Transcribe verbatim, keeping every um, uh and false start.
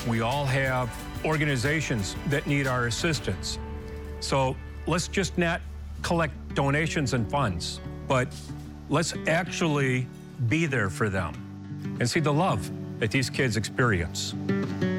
We all have organizations that need our assistance. So let's just not collect donations and funds, but let's actually be there for them and see the love that these kids experience.